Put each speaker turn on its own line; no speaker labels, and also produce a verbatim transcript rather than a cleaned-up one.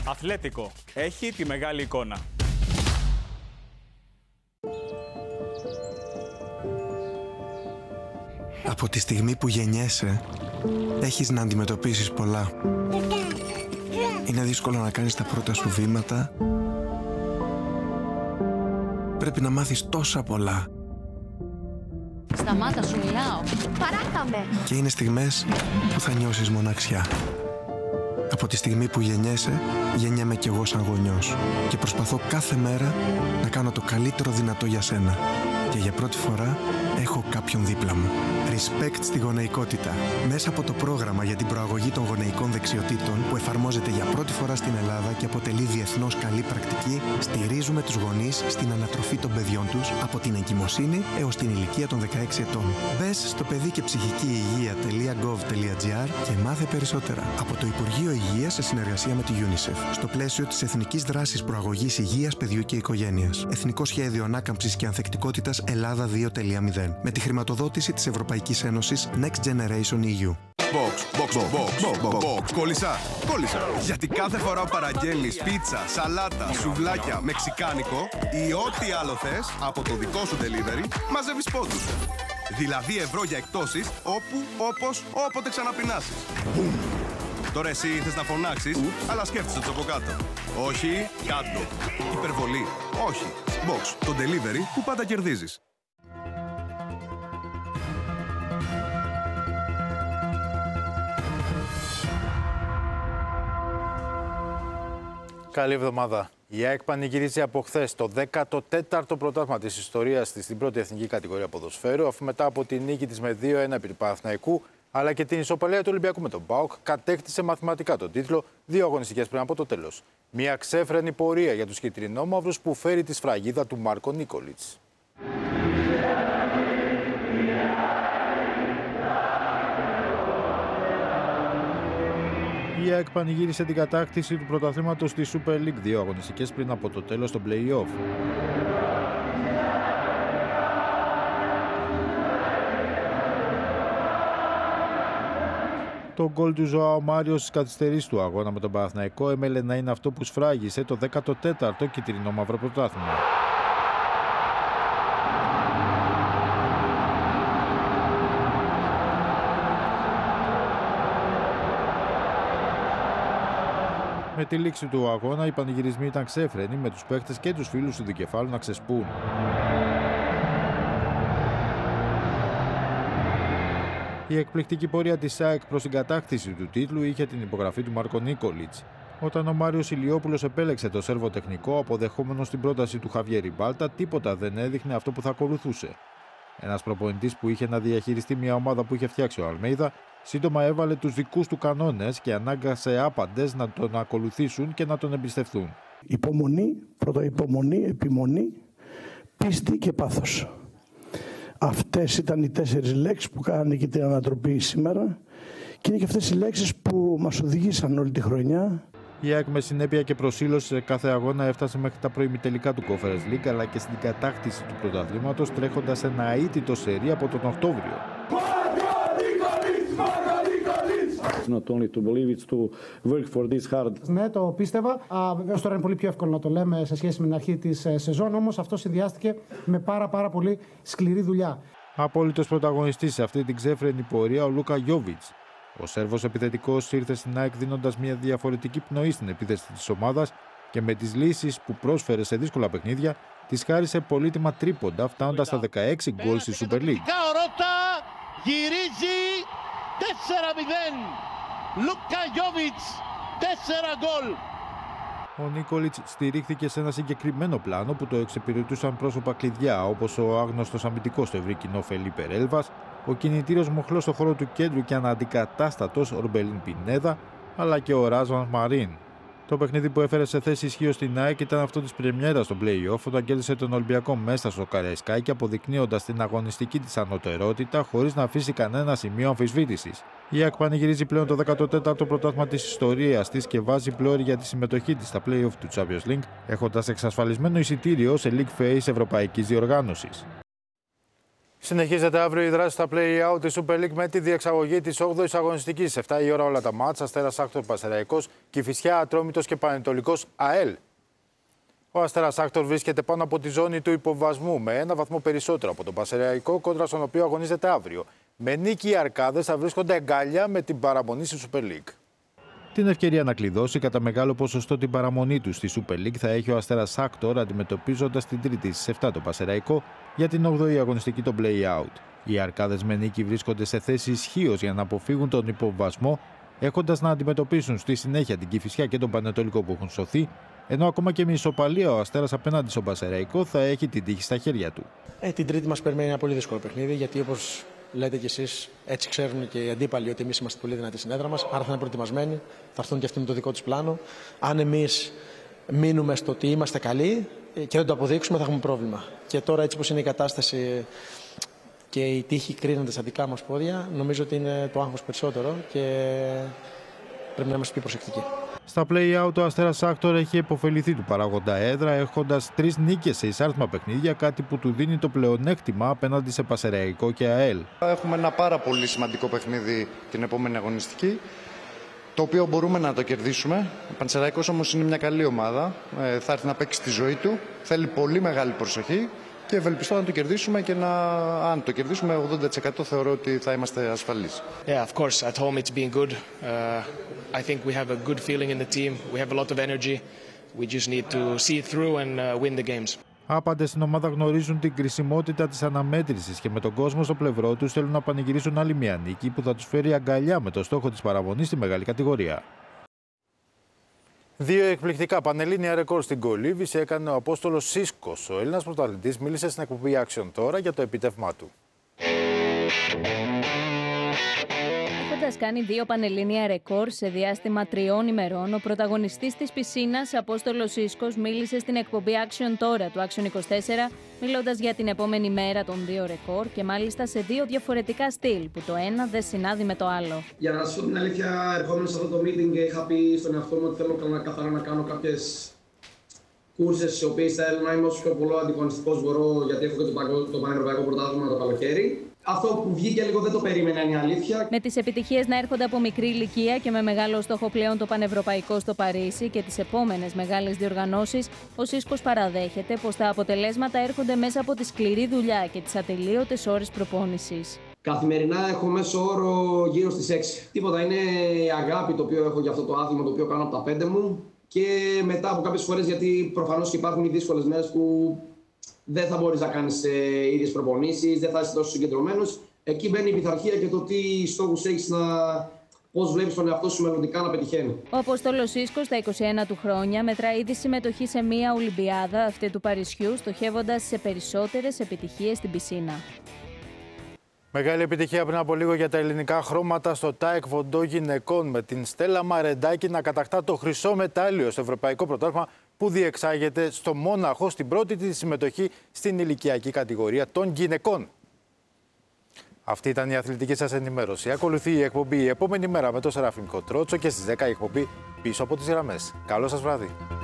Αθλέτικο. Έχει τη μεγάλη εικόνα.
Από τη στιγμή που γεννιέσαι, έχεις να αντιμετωπίσεις πολλά. Είναι δύσκολο να κάνεις τα πρώτα σου βήματα. Πρέπει να μάθεις τόσα πολλά.
Σταμάτα, σου μιλάω. Παράκαμε.
Και είναι στιγμές που θα νιώσεις μοναξιά. Από τη στιγμή που γεννιέσαι, γεννιέμαι κι εγώ σαν γονιός. Και προσπαθώ κάθε μέρα να κάνω το καλύτερο δυνατό για σένα. Και για πρώτη φορά έχω κάποιον δίπλα μου. Respect στη γονεϊκότητα. Μέσα από το πρόγραμμα για την προαγωγή των γονεϊκών δεξιοτήτων που εφαρμόζεται για πρώτη φορά στην Ελλάδα και αποτελεί διεθνώς καλή πρακτική, στηρίζουμε τους γονείς στην ανατροφή των παιδιών τους από την εγκυμοσύνη έως την ηλικία των δεκαέξι ετών. Μπες στο παιδί και ψυχική υγεία τελεία γκοβ τελεία τζι άρ και μάθε περισσότερα. Από το Υπουργείο Υγείας σε συνεργασία με τη UNICEF. Στο πλαίσιο της Εθνικής Δράσης Προαγωγής Υγείας Παιδιού και Οικογένειας. Εθνικό Σχέδιο Ανάκαμψης και Ανθεκτικότητας Ελλάδα δύο τελεία μηδέν. Με τη χρηματοδότηση της Ευρωπαϊκής Ένωσης Next Generation ι γιου.
Box, box, box, box, box. Κόλλησα, κόλλησα. Γιατί κάθε φορά που παραγγέλνεις πίτσα, σαλάτα, σουβλάκια, μεξικάνικο ή ό,τι άλλο θες από το δικό σου delivery, μαζεύεις πόντους. Δηλαδή ευρώ για εκτόσεις όπου, όπως, όποτε ξαναπεινάσεις. Τώρα εσύ θες να φωνάξεις, αλλά σκέφτεσαι το από κάτω. Όχι, κάτω. Υπερβολή. Όχι. Box, το delivery που πάντα κερδίζεις.
Καλή εβδομάδα. Η ΑΕΚ πανηγυρίζει από χθες το δέκατο τέταρτο πρωτάθλημα της ιστορίας της στην πρώτη εθνική κατηγορία ποδοσφαίρου, αφού μετά από την νίκη της με δύο ένα επί του Παναθηναϊκού, αλλά και την ισοπαλία του Ολυμπιακού με τον ΠΑΟΚ, κατέκτησε μαθηματικά τον τίτλο δύο αγωνιστικές πριν από το τέλος. Μια ξέφρενη πορεία για τους κυτρινόμαυρους που φέρει τη σφραγίδα του Μάρκο Νίκολιτς. Η ΑΕΚ πανηγύρισε την κατάκτηση του πρωταθλήματος στη Super League δύο αγωνιστικές πριν από το τέλος των play-off. Το γκολ του Ζωάο Μάριο στις καθυστερήσεις του αγώνα με τον Παναθηναϊκό έμελε να είναι αυτό που σφράγισε το δέκατο τέταρτο κυτρινόμαυρο πρωτάθλημα. Με τη λήξη του αγώνα, οι πανηγυρισμοί ήταν ξέφρενοι, με τους παίχτες και τους φίλους του δικεφάλου να ξεσπούν. Η εκπληκτική πορεία της ΑΕΚ προς την κατάκτηση του τίτλου είχε την υπογραφή του Μάρκο Νίκολιτς. Όταν ο Μάριος Ηλιόπουλος επέλεξε το σέρβο τεχνικό, αποδεχόμενος την πρόταση του Χαβιέρι Μπάλτα, τίποτα δεν έδειχνε αυτό που θα ακολουθούσε. Ένας προπονητής που είχε να διαχειριστεί μια ομάδα που είχε φτιάξει ο Αλμέιδα, σύντομα έβαλε τους δικούς του κανόνες και ανάγκασε άπαντες να τον ακολουθήσουν και να τον εμπιστευτούν.
Υπομονή, πρώτα υπομονή, επιμονή, πίστη και πάθος. Αυτές ήταν οι τέσσερις λέξεις που κάνανε και την ανατροπή σήμερα και είναι και αυτές οι λέξεις που μας οδηγήσαν όλη τη χρονιά.
Η ΑΕΚ με συνέπεια και προσήλωση σε κάθε αγώνα έφτασε μέχρι τα προημιτελικά του Conference League, αλλά και στην κατάκτηση του πρωταθλήματος, τρέχοντας ένα αίτητο σερί από τον Οκτώβριο.
Not only to believe, it's to work for this hard.
Ναι, το πίστευα. Βεβαίως τώρα είναι πολύ πιο εύκολο να το λέμε σε σχέση με την αρχή της σεζόν, όμως αυτό συνδυάστηκε με πάρα πάρα πολύ σκληρή δουλειά.
Απόλυτος πρωταγωνιστής σε αυτή την ξέφρενη πορεία ο Λούκα Γιόβιτς. Ο Σέρβος επιθετικός ήρθε στην ΑΕΚ δίνοντας μια διαφορετική πνοή στην επίθεση της ομάδας και με τις λύσεις που πρόσφερε σε δύσκολα παιχνίδια της χάρισε πολύτιμα τρίποντα, φτάνοντας στα δεκαέξι γκολ στη Super League.
Γυρίζει τέσσερα μηδέν. Λούκα Γιόβιτς, τέσσερα γκολ.
Ο Νίκολιτς στηρίχθηκε σε ένα συγκεκριμένο πλάνο που το εξυπηρετούσαν πρόσωπα κλειδιά, όπως ο άγνωστος αμυντικός στο ευρύ κοινό Φελίπε Ρέλβας, ο κινητήριος μοχλός στο χώρο του κέντρου και αναντικατάστατος Ορμπελίν Πινέδα, αλλά και ο Ράζβαν Μαρίν. Το παιχνίδι που έφερε σε θέση ισχύως στην ΑΕΚ ήταν αυτό της πρεμιέρας στο play-off, όταν κέρδισε τον Ολυμπιακό μέσα στο Καραϊσκάκι, αποδεικνύοντας την αγωνιστική της ανωτερότητα χωρίς να αφήσει κανένα σημείο αμφισβήτησης. Η ΑΕΚ πανηγυρίζει πλέον το δέκατο τέταρτο πρωτάθλημα της ιστορίας της και βάζει πλώρη για τη συμμετοχή της στα play-off του Champions League, έχοντας εξασφαλισμένο εισιτήριο σε League Phase ευρωπαϊκής διοργάνωσης. Συνεχίζεται αύριο η δράση στα play-out της Super League με τη διεξαγωγή της όγδοης αγωνιστικής. επτά η ώρα όλα τα μάτς, Αστέρας Άκτορ Πανσεραϊκός, Κηφισιά Ατρόμητος και Πανετολικός ΑΕΛ. Ο Αστέρας Άκτορ βρίσκεται πάνω από τη ζώνη του υποβασμού με ένα βαθμό περισσότερο από τον Πανσεραϊκό, κόντρα στον οποίο αγωνίζεται αύριο. Με νίκη οι Αρκάδες θα βρίσκονται αγκαλιά με την παραμονή στη Super League. Την ευκαιρία να κλειδώσει κατά μεγάλο ποσοστό την παραμονή του στη Super League θα έχει ο Αστέρας Άκτορ, αντιμετωπίζοντας την Τρίτη στις επτά τον Πανσεραϊκό για την όγδοη αγωνιστική των play-out. Οι Αρκάδες με νίκη βρίσκονται σε θέση ισχύως για να αποφύγουν τον υποβασμό, έχοντας να αντιμετωπίσουν στη συνέχεια την Κηφισιά και τον Πανετολικό που έχουν σωθεί, ενώ ακόμα και με ισοπαλία ο Αστέρας απέναντι στον Πανσεραϊκό θα έχει την τύχη στα χέρια του.
Ε, την Τρίτη μας περιμένει ένα πολύ δύσκολο παιχνίδι, γιατί όπως λέτε κι εσείς, έτσι ξέρουν και οι αντίπαλοι ότι εμείς είμαστε πολύ δυνατοί στην έδρα μας, άρα θα είναι προετοιμασμένοι, θα έρθουν και αυτοί με το δικό τους πλάνο. Αν εμείς μείνουμε στο ότι είμαστε καλοί και δεν το αποδείξουμε, θα έχουμε πρόβλημα. Και τώρα, έτσι όπως είναι η κατάσταση και η τύχη κρίνεται στα δικά μας πόδια, νομίζω ότι είναι το άγχος περισσότερο και πρέπει να είμαστε πιο προσεκτικοί.
Στα play-out ο Αστέρας Άκτορ έχει επωφεληθεί του παράγοντα έδρα, έχοντας τρεις νίκες σε εισάρτημα παιχνίδια, κάτι που του δίνει το πλεονέκτημα απέναντι σε Πανσεραϊκό και ΑΕΛ.
Έχουμε ένα πάρα πολύ σημαντικό παιχνίδι την επόμενη αγωνιστική, το οποίο μπορούμε να το κερδίσουμε. Ο Πανσεραϊκός όμως είναι μια καλή ομάδα, ε, θα έρθει να παίξει τη ζωή του, θέλει πολύ μεγάλη προσοχή και ευελπιστώ να το κερδίσουμε και να, αν το κερδίσουμε ογδόντα τοις εκατό θεωρώ ότι θα είμαστε ασφαλείς.
Yeah, of course. At home it's been good. Uh, I think we have a good feeling in the team. We have a lot of energy. We just need to see it through and uh, win the games.
Άπαντες στην ομάδα γνωρίζουν την κρισιμότητα της αναμέτρησης και με τον κόσμο στο πλευρό τους θέλουν να πανηγυρίσουν άλλη μια νίκη που θα τους φέρει αγκαλιά με το στόχο της παραμονής στη μεγάλη κατηγορία. Δύο εκπληκτικά πανελλήνια ρεκόρ στην κολύμβηση έκανε ο Απόστολος Σίσκος. Ο Έλληνας πρωταθλητής μίλησε στην εκπομπή Action τώρα για το επιτεύγμά του.
Έχοντας κάνει δύο πανελλήνια ρεκόρ σε διάστημα τριών ημερών, ο πρωταγωνιστής της πισίνας, Απόστολος Σίσκος, μίλησε στην εκπομπή Action τώρα του Action είκοσι τέσσερα, μιλώντας για την επόμενη μέρα των δύο ρεκόρ και μάλιστα σε δύο διαφορετικά στυλ, που το ένα δεν συνάδει με το άλλο.
Για να σας πω την αλήθεια, ερχόμενοι σε αυτό το meeting, είχα πει στον εαυτό μου ότι θέλω καθαρά να κάνω κάποιες κούρσες στις οποίες θέλω να είμαι όσο πιο πολύ αντιγωνιστικός μπορώ, γιατί έχω και το, το πανευρωπαϊκό πρωτάθλημα το καλοκαίρι. Αυτό που βγήκε λίγο δεν το περίμενα, είναι η αλήθεια.
Με τις επιτυχίες να έρχονται από μικρή ηλικία και με μεγάλο στόχο πλέον το πανευρωπαϊκό στο Παρίσι και τις επόμενες μεγάλες διοργανώσεις, ο Σίσκος παραδέχεται πως τα αποτελέσματα έρχονται μέσα από τη σκληρή δουλειά και τις ατελείωτες ώρες προπόνησης.
Καθημερινά έχω μέσο όρο γύρω στις έξι. Τίποτα, είναι η αγάπη το οποίο έχω για αυτό το άθλημα, το οποίο κάνω από τα πέντε μου. Και μετά από κάποιες φορές, γιατί προφανώς υπάρχουν οι δύσκολες μέρες που δεν θα μπορείς να κάνεις ε, ίδιες προπονήσεις, δεν θα είσαι τόσο συγκεντρωμένος. Εκεί μπαίνει η πειθαρχία και το τι στόχους έχεις, να πώς βλέπεις τον εαυτό σου μελλοντικά να πετυχαίνει.
Ο Απόστολος Σίσκος στα είκοσι ένα του χρόνια μετρά ήδη συμμετοχή σε μία Ολυμπιάδα, αυτή του Παρισιού, στοχεύοντας σε περισσότερες επιτυχίες στην πισίνα.
Μεγάλη επιτυχία πριν από λίγο για τα ελληνικά χρώματα στο τάεκ βοντό γυναικών, με την Στέλλα Μαρεντάκη να κατακτά το χρυσό μετάλλιο στο Ευρωπαϊκό Πρωτάθλημα που διεξάγεται στο Μόναχο στην πρώτη της συμμετοχή στην ηλικιακή κατηγορία των γυναικών. Αυτή ήταν η αθλητική σας ενημέρωση. Ακολουθεί η εκπομπή η επόμενη μέρα με το Σεραφείμ Κοτρότσο και στις δέκα η εκπομπή Πίσω από τις γραμμές. Καλό σας βράδυ.